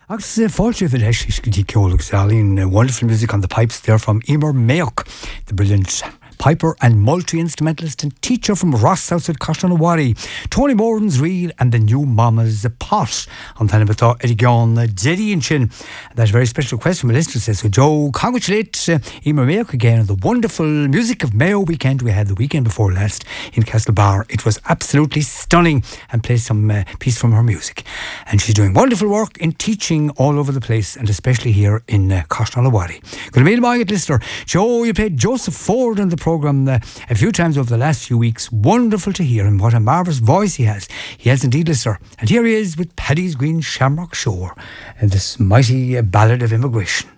Agus fáilte bhfuil leis go dtí ceolalaigh Salín, wonderful music on the pipes there from Emer Mayock, the brilliant piper and multi-instrumentalist and teacher from Ross outside Costanawari. Tony Moran's Reel and the New Mama's Pot on Tanabata Edigon Jeddy and Chin. That very special request from a listener says, so Joe, congratulate Emer Mayock again on the wonderful Music of Mayo weekend we had the weekend before last in Castlebar. It was absolutely stunning, and play some piece from her music. And she's doing wonderful work in teaching all over the place, and especially here in Costanawari. Going to be my listener. Joe, you played Joseph Ford on the programme a few times over the last few weeks. Wonderful to hear him. What a marvellous voice he has. He has indeed, listener. And here he is with Paddy's Green Shamrock Shore and this mighty ballad of immigration.